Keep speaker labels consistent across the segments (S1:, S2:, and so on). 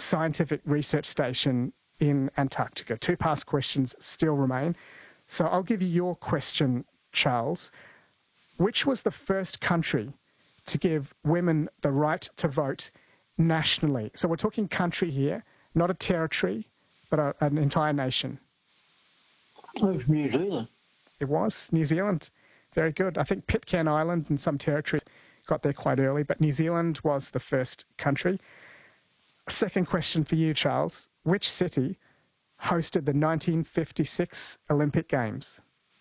S1: scientific research station in Antarctica. 2 past questions still remain. So I'll give you your question, Charles. Which was the first country to give women the right to vote nationally? So we're talking country here, not a territory, but an entire nation.
S2: It was New Zealand.
S1: It was New Zealand. Very good. I think Pitcairn Island and some territories got there quite early, but New Zealand was the first country. Second question for you, Charles. Which city hosted the 1956 Olympic Games?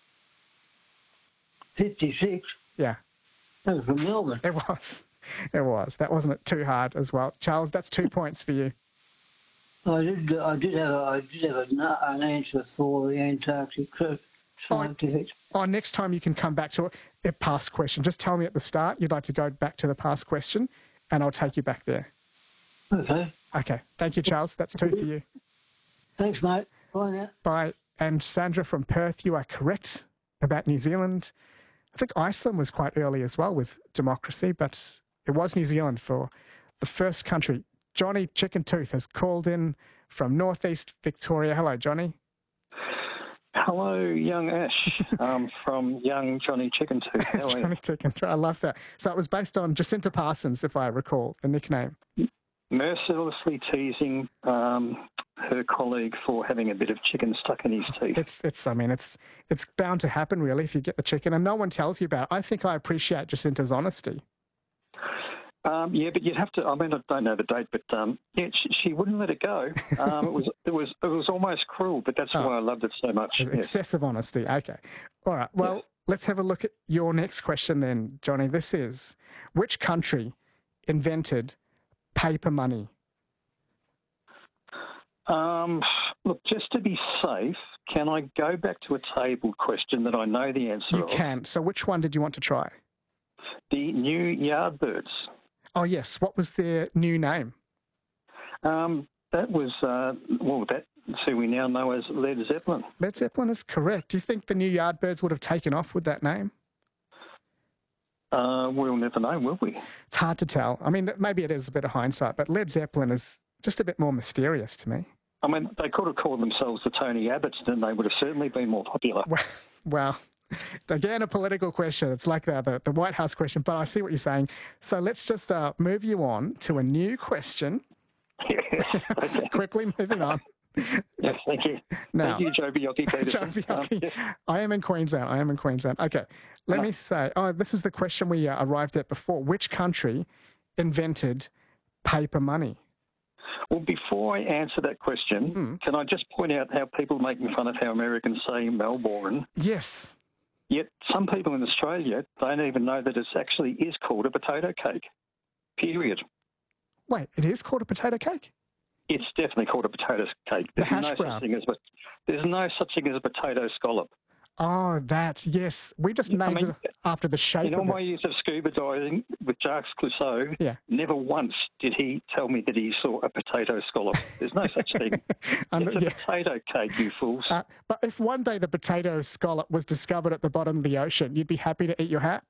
S2: 56?
S1: Yeah.
S2: That was from Melbourne.
S1: It was. It was. That wasn't too hard as well. Charles, that's 2 points for you.
S2: I did have an answer for the Antarctic scientific.
S1: Next time you can come back to a past question. Just tell me at the start you'd like to go back to the past question and I'll take you back there.
S2: Okay.
S1: Okay. Thank you, Charles. That's 2 for you.
S2: Thanks, mate. Bye now.
S1: Bye. And Sandra from Perth, you are correct about New Zealand. I think Iceland was quite early as well with democracy, but it was New Zealand for the first country. Johnny Chicken Tooth has called in from northeast Victoria. Hello, Johnny.
S3: Hello, young Ash, from young Johnny Chicken Tooth. How are you?
S1: Johnny Chicken Tooth. I love that. So it was based on Jacinta Parsons, if I recall, the nickname.
S3: Mercilessly teasing her colleague for having a bit of chicken stuck in his teeth.
S1: It's bound to happen, really, if you get the chicken, and no one tells you about it. I think I appreciate Jacinta's honesty.
S3: Yeah, but you'd have to. I mean, I don't know the date, but yeah, she wouldn't let it go. It was almost cruel, but that's why I loved it so much.
S1: Excessive honesty. Okay, all right. Well, let's have a look at your next question then, Johnny. This is: which country invented paper money?
S3: Look, just to be safe, can I go back to a tabled question that I know the answer
S1: You
S3: of?
S1: can. So, which one did you want to try?
S3: The New Yardbirds.
S1: Oh, yes. What was their new name?
S3: That was, that's who we now know as Led Zeppelin.
S1: Led Zeppelin is correct. Do you think the New Yardbirds would have taken off with that name?
S3: We'll never know, will we?
S1: It's hard to tell. I mean, maybe it is a bit of hindsight, but Led Zeppelin is just a bit more mysterious to me.
S3: I mean, they could have called themselves the Tony Abbotts, and they would have certainly been more popular.
S1: Well, again, a political question. It's like the White House question, but I see what you're saying. So let's just move you on to a new question.
S3: Yes. Okay.
S1: Quickly moving on.
S3: Yes, thank you.
S1: Now,
S3: thank you, Joe Biocchi Peterson.
S1: Joe Biocchi.
S3: Yes.
S1: I am in Queensland. Okay, let me say, this is the question we arrived at before. Which country invented paper money?
S3: Well, before I answer that question, can I just point out how people make fun of how Americans say Melbourne?
S1: Yes.
S3: Yet some people in Australia don't even know that it actually is called a potato cake, period.
S1: Wait, it is called a potato cake?
S3: It's definitely called a potato cake.
S1: The hash brown.
S3: There's no such thing as a potato scallop.
S1: Oh, yes. We just named it after the shape of it.
S3: In all my years of scuba diving with Jacques Clouseau, never once did he tell me that he saw a potato scallop. There's no such thing. It's a potato cake, you fools.
S1: But if one day the potato scallop was discovered at the bottom of the ocean, you'd be happy to eat your hat?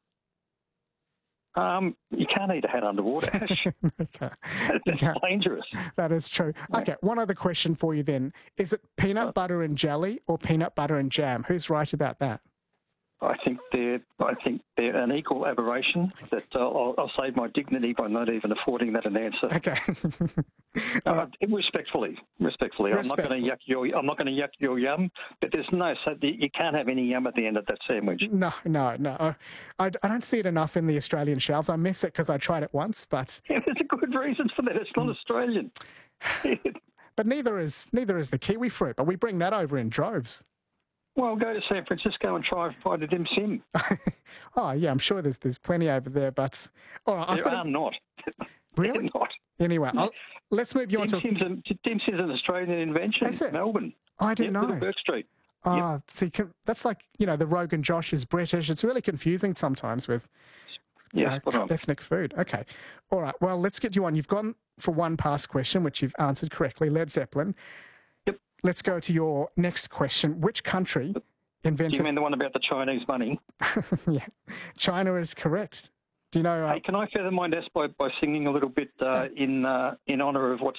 S3: You can't eat a hat underwater, Ash.
S1: Okay.
S3: It's dangerous.
S1: That is true. Okay, one other question for you then. Is it peanut butter and jelly or peanut butter and jam? Who's right about that? I think
S3: they're an equal aberration. That I'll save my dignity by not even affording that an answer.
S1: Okay.
S3: Respectfully. I'm not going to yuck your yum. But you can't have any yum at the end of that sandwich.
S1: No. I don't see it enough in the Australian shelves. I miss it because I tried it once, but
S3: there's a good reason for that. It's not Australian.
S1: But neither is the kiwi fruit. But we bring that over in droves.
S3: Well, go to San Francisco and try the dim sim.
S1: Oh, yeah, I'm sure there's plenty over there, but... All right,
S3: there are not.
S1: Really?
S3: They're not.
S1: Anyway, let's move you on to...
S3: Dim sim's an Australian invention.
S1: Is it?
S3: Melbourne.
S1: I didn't know.
S3: Little Bourke Street.
S1: Oh, see, that's like, the Rogan Josh is British. It's really confusing sometimes with ethnic food. Okay. All right, well, let's get you on. You've gone for one past question, which you've answered correctly, Led Zeppelin. Let's go to your next question. Which country invented...
S3: Do you mean the one about the Chinese money?
S1: Yeah. China is correct. Do you know...
S3: Hey, can I feather my nest by singing a little bit in honour of what